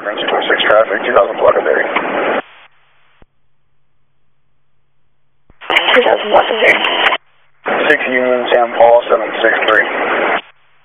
Emergency 26 traffic, 2000 block of Dairy. 2000 block of Dairy. 6 Union, Sam Paul, 763.